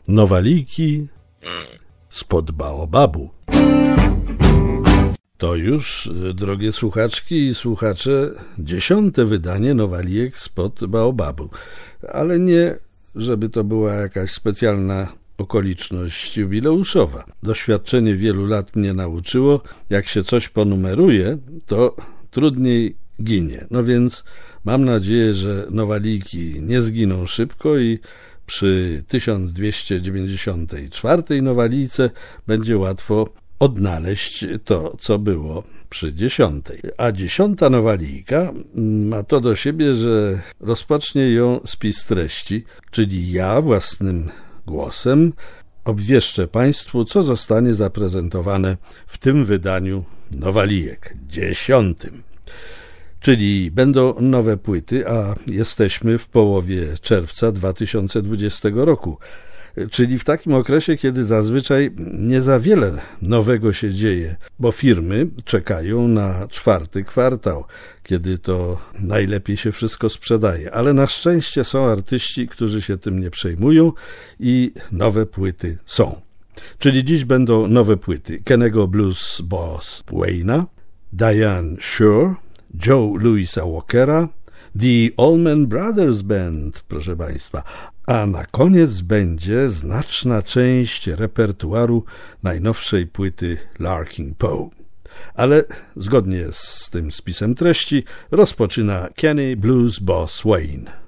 Nowaliki spod baobabu. To już, drogie słuchaczki i słuchacze, 10. wydanie Nowalijek spod baobabu. Ale nie, żeby to była jakaś specjalna okoliczność jubileuszowa. Doświadczenie wielu lat mnie nauczyło, jak się coś ponumeruje, to trudniej ginie. No więc mam nadzieję, że Nowaliki nie zginą szybko i przy 1294 Nowalijce będzie łatwo odnaleźć to, co było przy 10. A 10. Nowalijka ma to do siebie, że rozpocznie ją spis treści, czyli ja własnym głosem obwieszczę Państwu, co zostanie zaprezentowane w tym wydaniu Nowalijek, 10. Czyli będą nowe płyty, a jesteśmy w połowie czerwca 2020 roku, czyli w takim okresie, kiedy zazwyczaj nie za wiele nowego się dzieje, bo firmy czekają na 4. kwartał, kiedy to najlepiej się wszystko sprzedaje. Ale na szczęście są artyści, którzy się tym nie przejmują i nowe płyty są. Czyli dziś będą nowe płyty Kennego Blues Boss Wayne'a, Diane Shure, Joe Louisa Walkera, The Allman Brothers Band, proszę Państwa. A na koniec będzie znaczna część repertuaru najnowszej płyty Larkin Poe. Ale zgodnie z tym spisem treści rozpoczyna Kenny Blues Boss Wayne.